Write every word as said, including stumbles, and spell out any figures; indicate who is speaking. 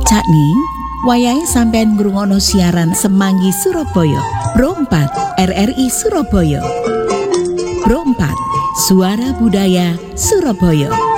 Speaker 1: Cakni, wayahe sampean ngrungokno siaran Semanggi Surabaya, Pro empat R R I Surabaya. Pro empat, Suara Budaya Surabaya.